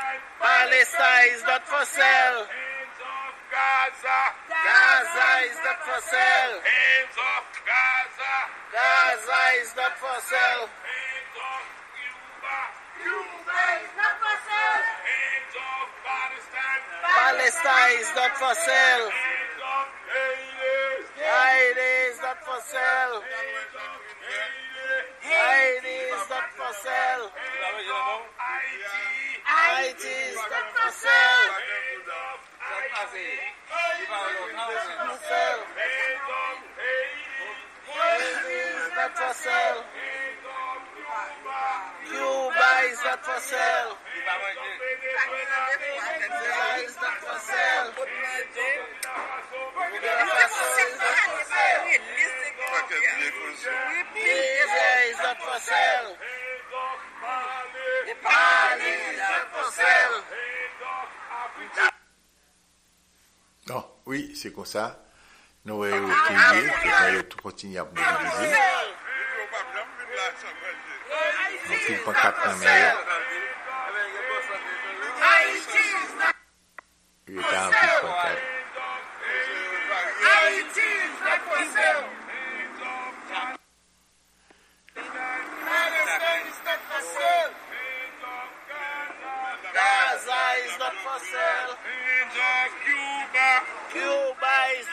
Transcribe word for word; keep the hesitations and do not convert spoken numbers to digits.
Palestine is not for sale. Gaza. Gaza is not for sale. Hands off Gaza. Gaza is not for sale. Hands off Cuba. Cuba is not for sale. Hands off Palestine. Palestine is not for sale. Hands off Haiti. Haiti is not for sale. Hands off Haiti. Haiti is not for sale. Hands off Haiti. Haiti is not for sale. Hands off Haiti. For sale. Hands off Haiti. Haiti is not for sale. Hands off Cuba. Cuba is not for sale. Venezuela. Venezuela is not for sale. Burkina Faso. Libya is not for sale. Hands off Mali. Mali is not for sale. Hands off Africa. Non, oui, c'est comme ça. Nous avons recueilli, nous allons tout continuer à mobiliser. Nous filons pas quatre dans mer. Il est en plus pas quatre. Gaza is not for sale. Hands off Cuba. Cuba is